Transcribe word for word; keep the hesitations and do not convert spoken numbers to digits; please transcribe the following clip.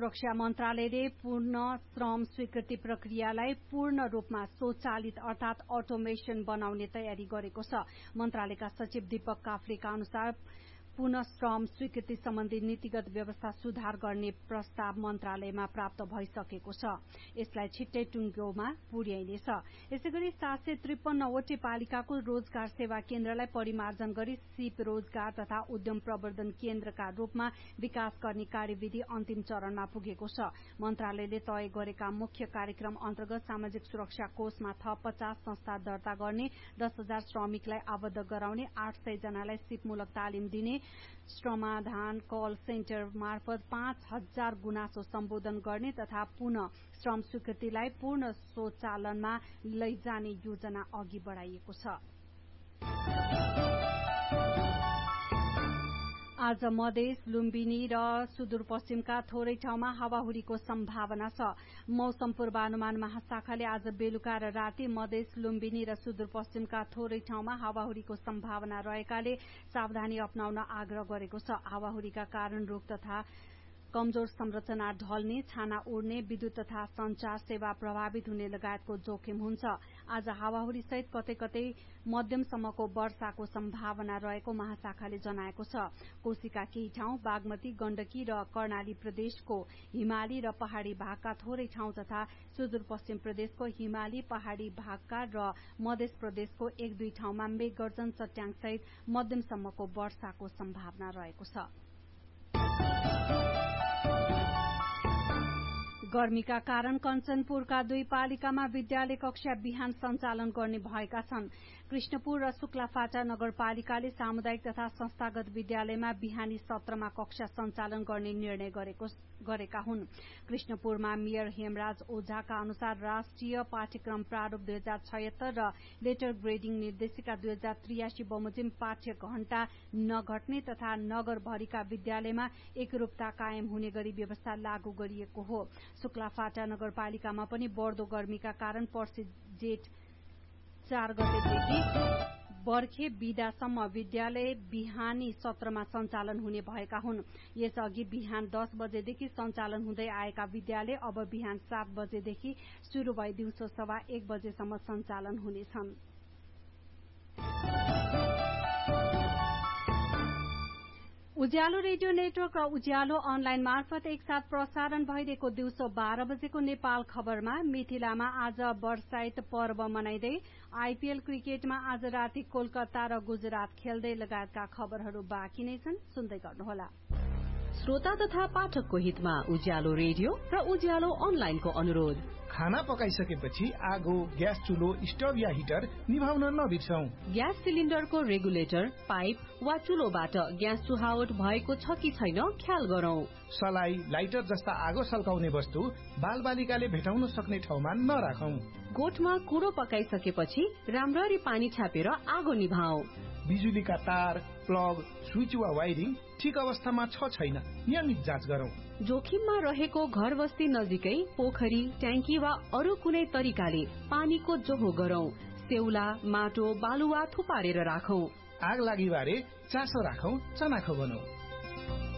सुरक्षा मन्त्रालयले पूर्ण श्रम स्वीकृति प्रक्रियालाई पूर्ण रूपमा स्वचालित अर्थात अटोमेशन बनाउने तयारी गरेको छ। मन्त्रालयका सचिव दीपक काफ्लेका अनुसार पुनः श्रम स्वीकृति सम्बन्धी नीतिगत व्यवस्था सुधार गर्ने प्रस्ताव मन्त्रालयमा प्राप्त भइसकेको छ। यसलाई छिट्टै टुंगोमा पुर्याइनेछ। यसैगरी सात सय त्रिपन्नवटै पालिकाको रोजगार सेवा केन्द्रलाई परिमार्जन गरी सिप रोजगार तथा उद्यम प्रवर्धन केन्द्रका रूपमा विकास गर्ने कार्यविधि अन्तिम चरणमा पुगेको छ। मन्त्रालयले तय गरेका मुख्य कार्यक्रम अन्तर्गत सामाजिक सुरक्षा कोषमा थप पचास संस्था दर्ता गर्ने, दस हजार श्रमिकलाई आबद्ध गराउने, आठ सय जनालाई सिपमूलक तालिम दिने, श्रमाधान कल सेन्टर मार्फत पाँच हजार गुनासो सम्बोधन गर्ने तथा पुनः श्रम स्वीकृतिलाई पूर्ण स्वचालनमा लैजाने योजना अघि बढ़ाइएको छ। आज मधेस, लुम्बिनी र सुदूरपश्चिमका थोरै ठाउँमा हावाहुरीको सम्भावना छ। मौसम पूर्वानुमान महाशाखाले आज बेलुका र राति मधेस, लुम्बिनी र सुदूरपश्चिमका थोरै ठाउँमा हावाहुरीको सम्भावना रहेकाले सावधानी अपनाउन आग्रह गरेको छ। हावाहुरीका कारण रुख तथा कमजोर संरचना ढल्ने, छाना उड्ने, विद्युत तथा संचार सेवा प्रभावित हुने लगायतको जोखिम हुन्छ। आज हावाहुरी सहित कतै कतै मध्यमसम्मको वर्षाको सम्भावना रहेको महाशाखाले जनाएको छ। कोशीका केही ठाउँ, बागमती, गण्डकी र कर्णाली प्रदेशको हिमाली र पहाड़ी भागका थोरै ठाउँ तथा सुदूरपश्चिम प्रदेशको हिमाली पहाड़ी भागका र मध्य प्रदेशको एक दुई ठाउँमा मेघगर्जन चट्याङ सहित मध्यमसम्मको वर्षाको सम्भावना रहेको छ। गर्मीका कारण कञ्चनपुरका दुई पालिकामा विद्यालय कक्षा बिहान सञ्चालन गर्ने भएका छन्। कृष्णपुर र शुक्लाफाटा नगरपालिकाले सामुदायिक तथा संस्थागत विद्यालयमा बिहानी सत्रमा कक्षा सञ्चालन गर्ने निर्णय गरेको गरेका हुन्। कृष्णपुरमा मेयर हेमराज ओझाका अनुसार राष्ट्रिय पाठ्यक्रम प्रारूप दुई हजार छयत्तर र लेटर ग्रेडिङ निर्देशिका दुई हजार त्रियासी बमोजिम पाठ्य घण्टा नघट्ने तथा नगरभरिका विद्यालयमा एकरूपता कायम हुने गरी व्यवस्था लागू गरिएको हो। शुक्लाफाटा नगरपालिकामा पनि बढ़दो गर्मीका कारण पर्सि जेठ चार गतेदेखि बर्खे बिदासम्म विद्यालय बिहानी सत्रमा सञ्चालन हुने भएका हुन्। यसअघि बिहान दस बजेदेखि सञ्चालन हुँदै आएका विद्यालय अब बिहान सात बजेदेखि शुरू भई दिउँसो सवा एक बजेसम्म सञ्चालन हुनेछन्। उज्यालो रेडियो नेटवर्क र उज्यालो अनलाइन मार्फत एकसाथ प्रसारण भइरहेको दिउँसो बाह्र बजेको नेपाल खबरमा मिथिलामा आज बर्साइत पर्व मनाइँदै आईपीएल क्रिकेटमा आज राति कोलकाता र गुजरात खेल्दै लगायतका खबरहरू बाँकी नै छन्। सुन्दै गर्नुहोला। श्रोता तथा पाठकको हितमा उज्यालो रेडियो र उज्यालो अनलाइनको अनुरोध। खाना पकाइसकेपछि आगो, ग्यास चुलो, स्टोभ या हिटर निभाउन नबिर्सौं। ग्यास सिलिन्डरको रेगुलेटर, पाइप वा चुलोबाट ग्यास चुहावट भएको छ कि छैन ख्याल गरौं। सलाई, लाइटर जस्ता आगो सल्काउने वस्तु बालबालिकाले भेटाउन सक्ने ठाउँमा नराखौं। गोठमा कुरो पकाइसकेपछि राम्ररी पानी छापेर आगो निभाऊ। बिजुलीका तार, प्लग, स्विच वा वायरिङ ठिक अवस्थामा छ छैन नियमित जाँच गरौं। जोखिममा रहेको घर बस्ती नजिकै पोखरी, ट्याङ्की वा अरू कुनै तरिकाले पानीको जोहो गरौं। सेउला, माटो, बालुवा थुपारेर राखौं। आग लागि बारे चासो राखौं, चनाखो बनौं।